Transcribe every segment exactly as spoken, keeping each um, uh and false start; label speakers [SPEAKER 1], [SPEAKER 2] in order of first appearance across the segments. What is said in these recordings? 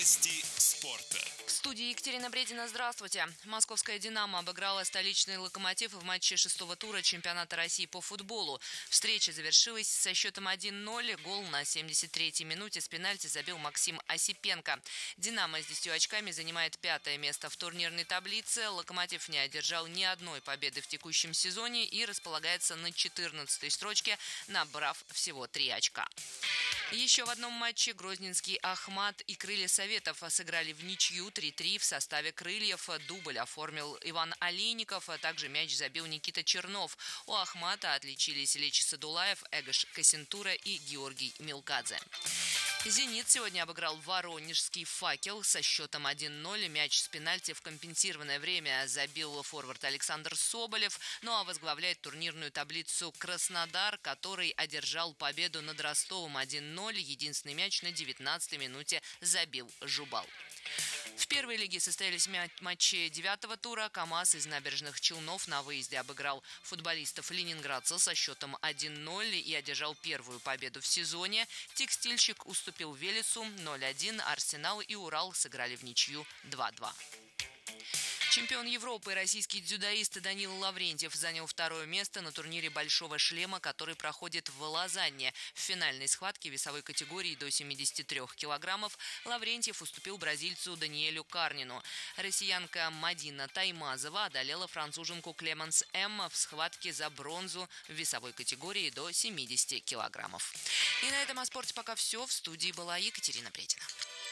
[SPEAKER 1] Новости спорта.
[SPEAKER 2] В студии Екатерина Бредина. Здравствуйте. Московская «Динамо» обыграла столичный «Локомотив» в матче шестого тура чемпионата России по футболу. Встреча завершилась со счетом один ноль. Гол на семьдесят третьей минуте с пенальти забил Максим Осипенко. «Динамо» с десятью очками занимает пятое место в турнирной таблице. «Локомотив» не одержал ни одной победы в текущем сезоне и располагается на четырнадцатой строчке, набрав всего три очка. Еще в одном матче грозненский «Ахмат» и «Крылья Советов» сыграли в ничью три-три в составе «Крыльев». Дубль оформил Иван Олейников, а также мяч забил Никита Чернов. У «Ахмата» отличились Лечи Садулаев, Эгош Кассентура и Георгий Милкадзе. «Зенит» сегодня обыграл воронежский «Факел» со счетом один ноль. Мяч с пенальти в компенсированное время забил форвард Александр Соболев. Ну а возглавляет турнирную таблицу Краснодар, который одержал победу над Ростовом один ноль. Единственный мяч на девятнадцатой минуте забил Жубал. В первой лиге состоялись матчи девятого тура. КамАЗ из Набережных Челнов на выезде обыграл футболистов ленинградца со счетом один ноль и одержал первую победу в сезоне. Текстильщик уступил Велесу ноль один. Арсенал и Урал сыграли в ничью два-два. Чемпион Европы, российский дзюдоист Данил Лаврентьев занял второе место на турнире «Большого шлема», который проходит в Лозанне. В финальной схватке весовой категории до семидесяти трёх килограммов Лаврентьев уступил бразильцу Даниэлю Карнину. Россиянка Мадина Таймазова одолела француженку Клеменс М. в схватке за бронзу в весовой категории до семидесяти килограммов. И на этом о спорте пока все. В студии была Екатерина Бредина.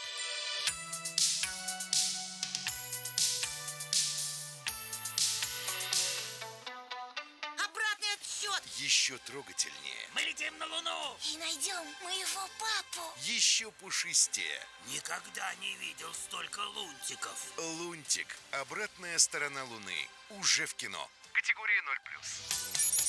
[SPEAKER 1] Еще трогательнее.
[SPEAKER 3] Мы летим на Луну
[SPEAKER 4] и найдем моего папу.
[SPEAKER 1] Еще пушистее.
[SPEAKER 3] Никогда не видел столько лунтиков.
[SPEAKER 1] Лунтик. Обратная сторона Луны. Уже в кино. Категория ноль плюс.